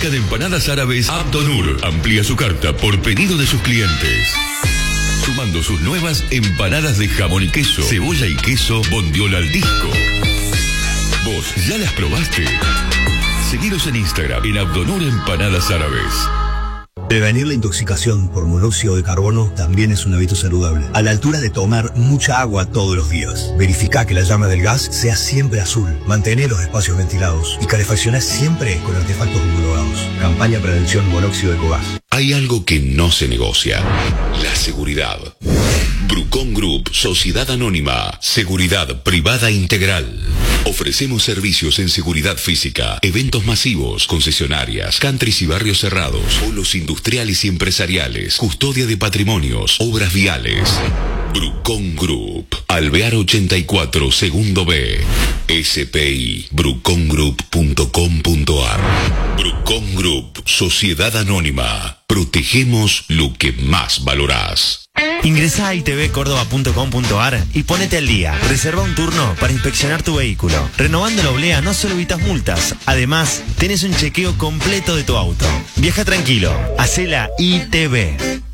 fábrica de empanadas árabes Abdonur amplía su carta por pedido de sus clientes, sumando sus nuevas empanadas de jamón y queso, cebolla y queso, bondiola al disco. ¿Vos ya las probaste? Seguiros en Instagram en Abdonur Empanadas Árabes. Prevenir la intoxicación por monóxido de carbono también es un hábito saludable. A la altura de tomar mucha agua todos los días. Verifica que la llama del gas sea siempre azul. Mantener los espacios ventilados. Y calefaccionar siempre con artefactos homologados. Campaña Prevención Monóxido de Cogas. Hay algo que no se negocia: la seguridad. Brucón Group, Sociedad Anónima, Seguridad Privada Integral. Ofrecemos servicios en seguridad física, eventos masivos, concesionarias, countries y barrios cerrados, polos industriales y empresariales, custodia de patrimonios, obras viales. Brucón Group, Alvear 84, segundo B. SPI, brucongroup.com.ar. Brucón Group, Sociedad Anónima. Protegemos lo que más valorás. Ingresá a itvcordoba.com.ar y ponete al día. Reserva un turno para inspeccionar tu vehículo. Renovando la oblea no solo evitas multas, además tenés un chequeo completo de tu auto. Viaja tranquilo, hacé la ITV.